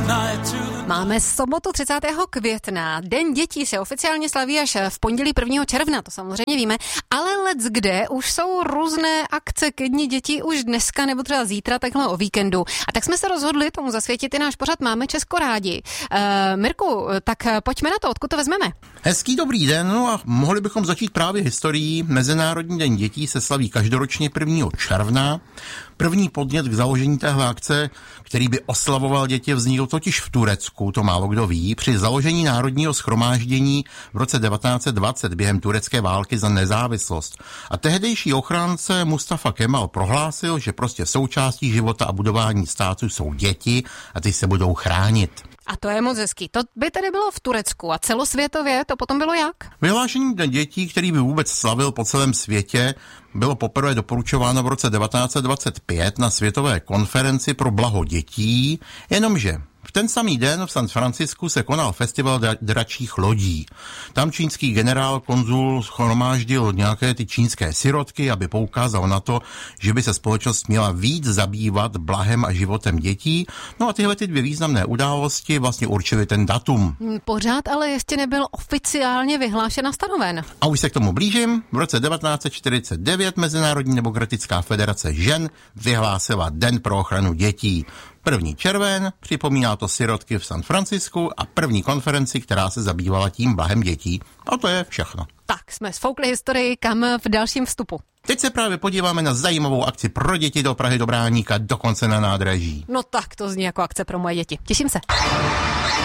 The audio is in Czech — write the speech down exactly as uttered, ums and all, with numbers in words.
Máme sobotu třicátého května. Den dětí se oficiálně slaví až v pondělí prvního června, to samozřejmě víme, ale leckde už jsou různé akce ke dni dětí už dneska nebo třeba zítra, takhle o víkendu. A tak jsme se rozhodli tomu zasvětit i náš pořad Máme Česko rádi. E, Mirku, tak pojďme na to, odkud to vezmeme? Hezký dobrý den, no a mohli bychom začít právě historií. Mezinárodní den dětí se slaví každoročně prvního června. První podnět k založení téhle akce, který by oslavoval děti, vznikl totiž v Turecku, to málo kdo ví, při založení Národního shromáždění v roce devatenáct set dvacet během turecké války za nezávislost. A tehdejší ochránce Mustafa Kemal prohlásil, že prostě součástí života a budování státu jsou děti a ty se budou chránit. A to je moc hezký. To by tedy bylo v Turecku a celosvětově to potom bylo jak? Vyhlášení den dětí, který by vůbec slavil po celém světě, bylo poprvé doporučováno v roce devatenáct set dvacet pět na světové konferenci pro blaho dětí, jenomže v ten samý den v San Francisku se konal festival dračích lodí. Tam čínský generál konzul shromáždil nějaké ty čínské sirotky, aby poukázal na to, že by se společnost měla víc zabývat blahem a životem dětí. No a tyhle ty dvě významné události vlastně určily ten datum. Pořád ale ještě nebyl oficiálně vyhlášen a stanoven. A už se k tomu blížím. V roce devatenáct set čtyřicet devět Mezinárodní demokratická federace žen vyhlásila Den pro ochranu dětí. První červen, připomíná to sirotky v San Francisku a první konferenci, která se zabývala tím blahem dětí. A to je všechno. Tak, jsme sfoukli historii, kam v dalším vstupu. Teď se právě podíváme na zajímavou akci pro děti do Prahy do Bráníka, dokonce na nádraží. No tak, to zní jako akce pro moje děti. Těším se.